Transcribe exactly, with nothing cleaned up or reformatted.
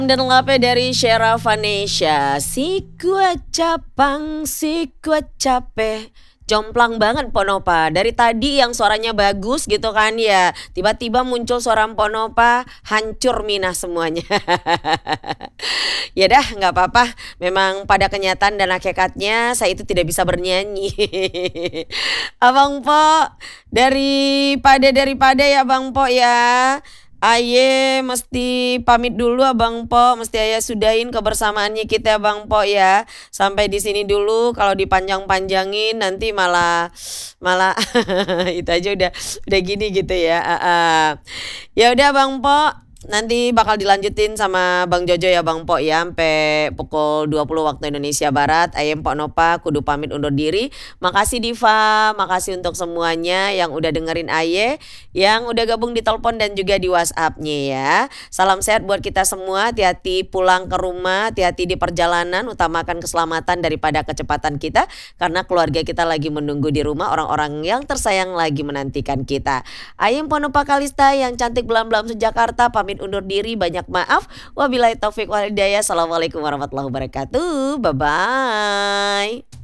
Dan lape dari Sheera Vanesha, si kuat capang, si kuat capek. Jomplang banget Mpok Nopa, dari tadi yang suaranya bagus gitu kan ya, tiba-tiba muncul suara Mpok Nopa, hancur minah semuanya. Ya dah nggak apa-apa, memang pada kenyataan dan hakikatnya saya itu tidak bisa bernyanyi. Abang Po, daripada daripada ya Bang Po ya. Aye mesti pamit dulu Abang Po, mesti Ayah sudahin kebersamaannya kita Bang Po ya. Sampai di sini dulu, kalau dipanjang-panjangin nanti malah malah itu aja udah udah gini gitu ya. Uh, uh. Ya udah Bang Po, nanti bakal dilanjutin sama Bang Jojo ya Bang Po ya, sampai pukul dua puluh waktu Indonesia Barat. Ayam Mpok Nopa kudu pamit undur diri. Makasih Diva, makasih untuk semuanya yang udah dengerin Aye, yang udah gabung di telepon dan juga di WhatsApp-nya ya. Salam sehat buat kita semua, hati-hati pulang ke rumah, hati-hati di perjalanan, utamakan keselamatan daripada kecepatan kita, karena keluarga kita lagi menunggu di rumah, orang-orang yang tersayang lagi menantikan kita. Ayam Mpok Nopa Kalista yang cantik belam-belam se-Jakarta pamit undur diri, banyak maaf. Wabillahi taufik wal hidayah. Assalamualaikum warahmatullahi wabarakatuh. Bye bye.